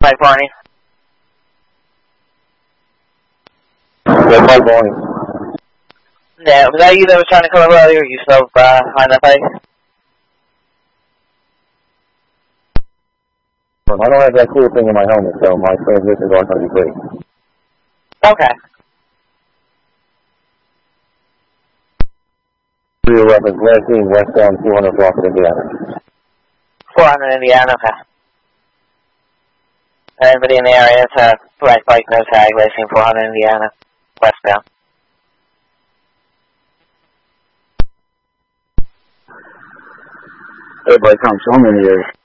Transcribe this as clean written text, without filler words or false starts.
540. Yeah, 540. Yeah, was that you that was trying to come up earlier, or you still behind that bike? I don't have that cool thing in my helmet, so my transmissions aren't going to be great. Okay. 311, last seen westbound 200 block of Indiana. 400 Indiana, okay. Anybody in the area, it's a black bike, no tag, racing 400 Indiana, westbound. Everybody comes home in the area.